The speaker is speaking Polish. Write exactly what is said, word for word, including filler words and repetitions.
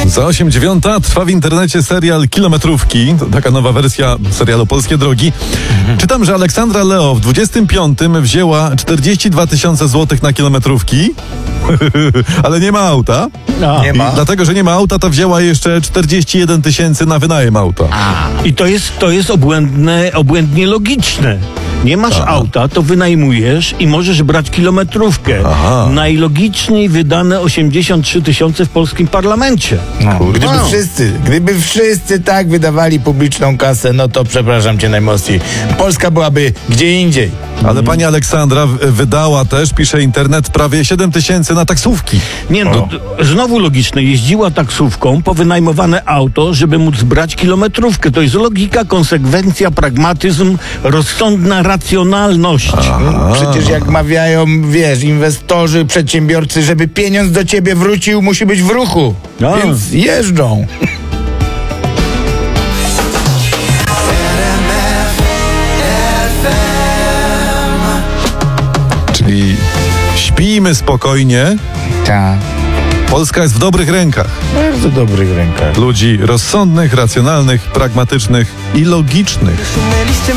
Za osiem dziewiąta trwa w internecie serial Kilometrówki, to taka nowa wersja serialu Polskie Drogi. Mhm. Czytam, że Aleksandra Leo w dwudziestym piątym wzięła czterdzieści dwa tysiące złotych na kilometrówki, ale nie ma auta. A. Nie ma. I dlatego, że nie ma auta, to wzięła jeszcze czterdzieści jeden tysięcy na wynajem auta. A. I to jest, to jest obłędne, obłędnie logiczne. Nie masz Aha. auta, to wynajmujesz i możesz brać kilometrówkę. Aha. Najlogiczniej wydane osiemdziesiąt trzy tysiące w polskim parlamencie. No. Gdyby no. wszyscy, gdyby wszyscy tak wydawali publiczną kasę, no to przepraszam cię najmocniej. Polska byłaby gdzie indziej. Ale pani Aleksandra wydała też, pisze internet, prawie siedem tysięcy na taksówki. Nie no, znowu logiczne. Jeździła taksówką po wynajmowane auto, żeby móc brać kilometrówkę. To jest logika, konsekwencja, pragmatyzm, rozsądna racjonalność. Aha. Przecież jak mawiają, wiesz, inwestorzy, przedsiębiorcy, żeby pieniądz do ciebie wrócił, musi być w ruchu. No. Więc jeżdżą. Czyli śpijmy spokojnie. Tak. Polska jest w dobrych rękach. Bardzo dobrych rękach. Ludzi rozsądnych, racjonalnych, pragmatycznych i logicznych.